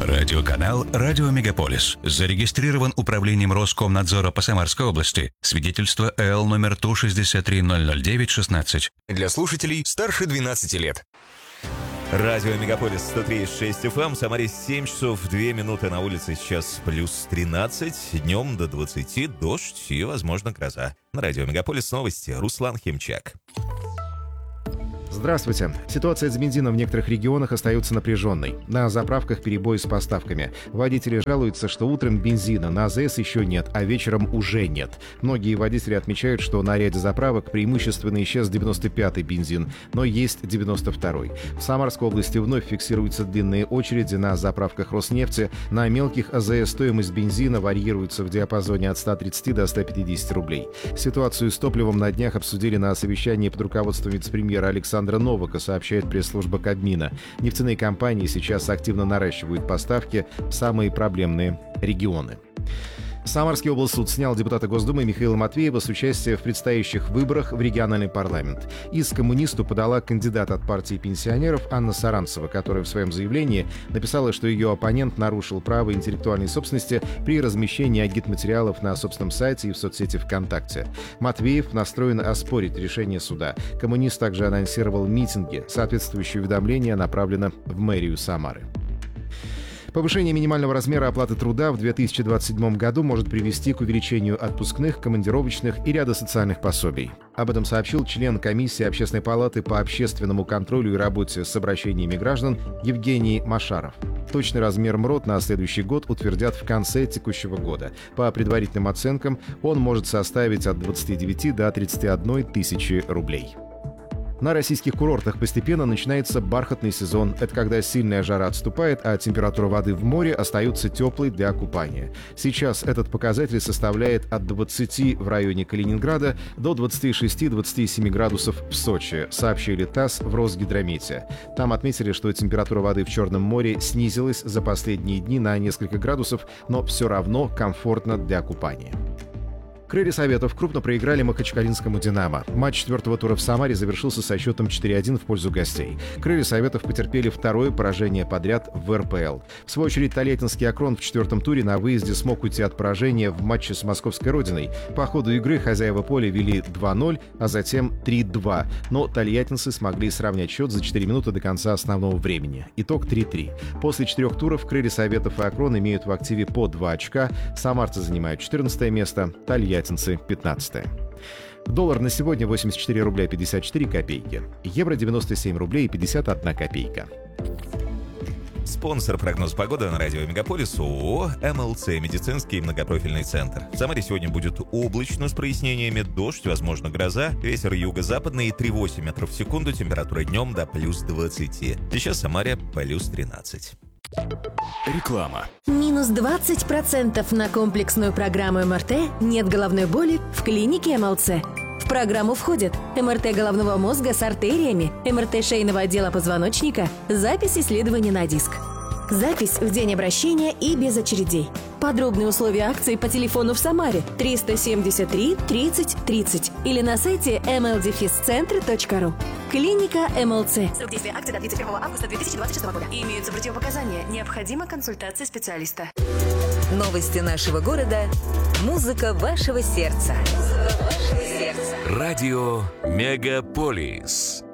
Радиоканал «Радио Мегаполис» зарегистрирован Управлением Роскомнадзора по Самарской области. Свидетельство ЭЛ номер 163-009-16. Для слушателей старше 12 лет. Радио Мегаполис 103,6 FM. В Самаре 7 часов 2 минуты. На улице сейчас плюс 13. Днем до 20. Дождь и, возможно, гроза. На Радио Мегаполис новости. Руслан Химчак. Здравствуйте. Ситуация с бензином в некоторых регионах остается напряженной. На заправках перебои с поставками. Водители жалуются, что утром бензина на АЗС еще нет, а вечером уже нет. Многие водители отмечают, что на ряде заправок преимущественно исчез 95-й бензин, но есть 92-й. В Самарской области вновь фиксируются длинные очереди на заправках Роснефти. На мелких АЗС стоимость бензина варьируется в диапазоне от 130 до 150 рублей. Ситуацию с топливом на днях обсудили на совещании под руководством вице-премьера Александра Новака, сообщает пресс-служба Кабмина. Нефтяные компании сейчас активно наращивают поставки в самые проблемные регионы. Самарский облсуд снял депутата Госдумы Михаила Матвеева с участия в предстоящих выборах в региональный парламент. Иск коммунисту подала кандидат от партии пенсионеров Анна Саранцева, которая в своем заявлении написала, что ее оппонент нарушил право интеллектуальной собственности при размещении агитматериалов на собственном сайте и в соцсети ВКонтакте. Матвеев настроен оспорить решение суда. Коммунист также анонсировал митинги. Соответствующее уведомление направлено в мэрию Самары. Повышение минимального размера оплаты труда в 2027 году может привести к увеличению отпускных, командировочных и ряда социальных пособий. Об этом сообщил член комиссии Общественной палаты по общественному контролю и работе с обращениями граждан Евгений Машаров. Точный размер МРОТ на следующий год утвердят в конце текущего года. По предварительным оценкам он может составить от 29 до 31 тысячи рублей. На российских курортах постепенно начинается бархатный сезон. Это когда сильная жара отступает, а температура воды в море остается теплой для купания. Сейчас этот показатель составляет от 20 в районе Калининграда до 26-27 градусов в Сочи, сообщили ТАСС в Росгидромете. Там отметили, что температура воды в Черном море снизилась за последние дни на несколько градусов, но все равно комфортно для купания. Крылья Советов крупно проиграли махачкалинскому «Динамо». Матч четвертого тура в Самаре завершился со счетом 4-1 в пользу гостей. Крылья Советов потерпели второе поражение подряд в РПЛ. В свою очередь, тольяттинский «Акрон» в четвертом туре на выезде смог уйти от поражения в матче с московской «Родиной». По ходу игры хозяева поля вели 2-0, а затем 3-2. Но тольяттинцы смогли сравнять счет за 4 минуты до конца основного времени. Итог 3-3. После 4 туров Крылья Советов и «Акрон» имеют в активе по 2 очка. Самарцы занимают 14 место, тольяттинцы 15-е. Доллар на сегодня 84 рубля 54 копейки. Евро 97 рублей 51 копейка. Спонсор прогноз погоды на радио Мегаполис ООО «МЛЦ» медицинский многопрофильный центр. В Самаре сегодня будет облачно с прояснениями, дождь, возможно, гроза, ветер юго-западный 3,8 метров в секунду, температура днем до плюс 20. Сейчас в Самаре плюс 13. Реклама. Минус 20% на комплексную программу МРТ «Нет головной боли» в клинике МЛЦ. В программу входят МРТ головного мозга с артериями, МРТ шейного отдела позвоночника, запись исследований на диск. Запись в день обращения и без очередей. Подробные условия акции по телефону в Самаре 373 30 30 или на сайте mldefiscentre.ru. Клиника МЛЦ. Срок действия акции до 31 августа 2026 года. Имеются противопоказания. Необходима консультация специалиста. Новости нашего города. Музыка вашего сердца. Радио Мегаполис.